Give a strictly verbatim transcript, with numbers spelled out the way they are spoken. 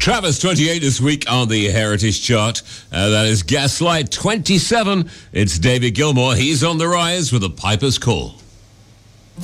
Travis, twenty-eight this week on the Heritage Chart. Uh, that is Gaslight, twenty-seven. It's David Gilmour. He's on the rise with a Piper's Call.